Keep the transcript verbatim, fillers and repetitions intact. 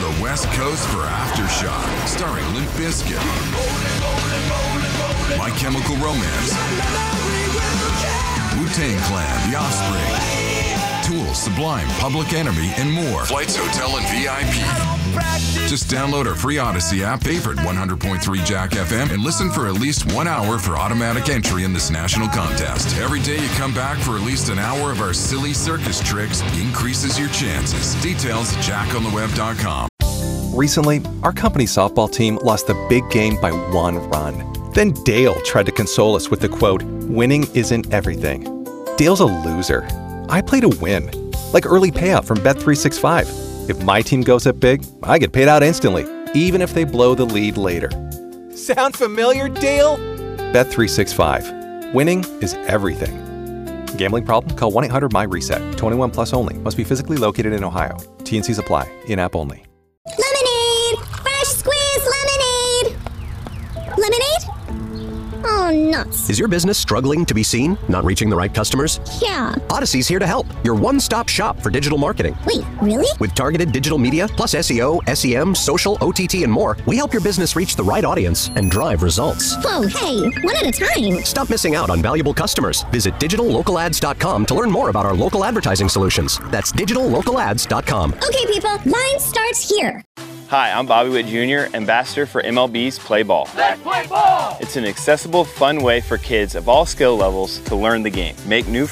the West Coast for Aftershock, starring Limp Bizkit, My Chemical Romance, Wu-Tang Clan, The Offspring, Tool, Sublime, Public Enemy, and more. Flights, hotel, and V I P. Just download our free Odyssey app, favorite one hundred point three Jack F M, and listen for at least one hour for automatic entry in this national contest. Every day you come back for at least an hour of our silly circus tricks increases your chances. Details at jack on the web dot com. Recently, our company softball team lost the big game by one run. Then Dale tried to console us with the quote, "Winning isn't everything." Dale's a loser. I play to win, like early payout from Bet three sixty-five. If my team goes up big, I get paid out instantly, even if they blow the lead later. Sound familiar, Dale? Bet three sixty-five. Winning is everything. Gambling problem? Call one eight hundred M Y reset. twenty-one plus only. Must be physically located in Ohio. T N Cs apply. In-app only. Lemonade! Fresh squeezed lemonade! Lemonade? Oh, nuts. Is your business struggling to be seen? Not reaching the right customers? Yeah. Odyssey's here to help. Your one-stop shop for digital marketing. Wait, really? With targeted digital media, plus S E O, S E M, social, O T T, and more, we help your business reach the right audience and drive results. Whoa, hey, one at a time. Stop missing out on valuable customers. Visit digital local ads dot com to learn more about our local advertising solutions. That's digital local ads dot com. Okay, people, line starts here. Hi, I'm Bobby Witt Junior, ambassador for M L B's Play Ball. Let's play ball! It's an accessible, fun way for kids of all skill levels to learn the game, make new